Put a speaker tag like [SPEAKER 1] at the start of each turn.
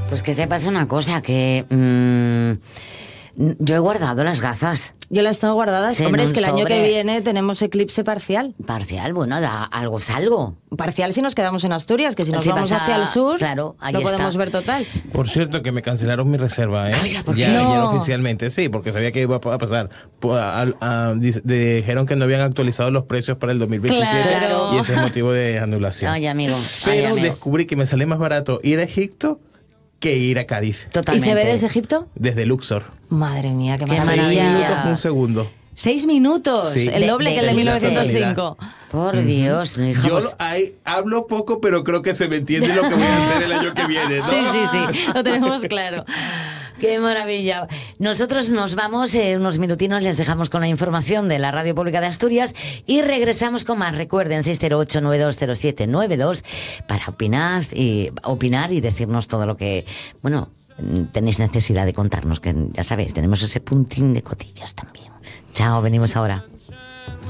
[SPEAKER 1] Pues que sepas una cosa, que yo he guardado las gafas.
[SPEAKER 2] Yo las tengo guardadas.
[SPEAKER 1] Sí,
[SPEAKER 2] Hombre,
[SPEAKER 1] en
[SPEAKER 2] es que
[SPEAKER 1] un
[SPEAKER 2] el año
[SPEAKER 1] sobre.
[SPEAKER 2] que viene tenemos eclipse parcial.
[SPEAKER 1] Parcial, bueno, da algo es algo.
[SPEAKER 2] Parcial si nos quedamos en Asturias, que si nos
[SPEAKER 1] Si
[SPEAKER 2] vamos
[SPEAKER 1] vas
[SPEAKER 2] hacia el sur,
[SPEAKER 1] claro, ahí
[SPEAKER 2] lo
[SPEAKER 1] está.
[SPEAKER 2] podemos ver total.
[SPEAKER 3] Por cierto, que me cancelaron mi reserva, ¿eh?
[SPEAKER 1] Calla, ¿por qué?
[SPEAKER 3] Ya,
[SPEAKER 2] No.
[SPEAKER 3] ya oficialmente, sí, porque sabía que iba a pasar. Dijeron que no habían actualizado los precios para el 2027
[SPEAKER 2] Claro.
[SPEAKER 3] y ese es motivo de anulación.
[SPEAKER 1] Ay, amigo.
[SPEAKER 3] Pero
[SPEAKER 1] amigo.
[SPEAKER 3] descubrí que me sale más barato ir a Egipto que ir a Cádiz.
[SPEAKER 1] Totalmente.
[SPEAKER 2] ¿Y se ve desde Egipto?
[SPEAKER 3] Desde Luxor.
[SPEAKER 2] Madre mía, qué
[SPEAKER 1] Qué
[SPEAKER 3] 6
[SPEAKER 2] maravilla.
[SPEAKER 1] maravilla.
[SPEAKER 3] minutos, un segundo.
[SPEAKER 2] 6 minutos,
[SPEAKER 3] Sí.
[SPEAKER 2] el doble que el de
[SPEAKER 1] de
[SPEAKER 2] 1905.
[SPEAKER 1] Por Dios, no, hijo,
[SPEAKER 3] Yo
[SPEAKER 1] pues-
[SPEAKER 3] hablo poco, pero creo que se me entiende lo que voy a hacer el año que viene, ¿no?
[SPEAKER 2] Sí, sí, sí, lo tenemos claro.
[SPEAKER 1] Qué maravilla. Nosotros nos vamos, unos minutinos les dejamos con la información de la Radio Pública de Asturias y regresamos con más. Recuerden, 608-920792 para opinar y decirnos todo lo que, bueno, tenéis necesidad de contarnos, que ya sabéis, tenemos ese puntín de cotillas también. Chao, venimos ahora.